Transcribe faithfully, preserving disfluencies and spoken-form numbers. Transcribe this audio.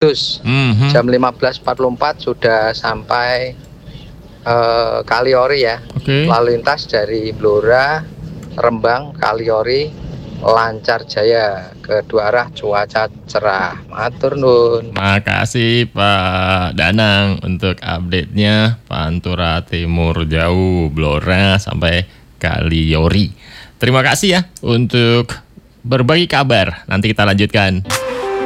Agustus Mm-hmm. jam lima belas empat puluh empat sudah sampai uh, Kaliori ya. Oke. Lalu lintas dari Blora, Rembang, Kaliori lancar jaya, kedua arah cuaca cerah. Matur nuwun. Makasih Pak Danang untuk update-nya Pantura Timur jauh, Blora sampai Kaliori. Terima kasih ya untuk berbagi kabar. Nanti kita lanjutkan.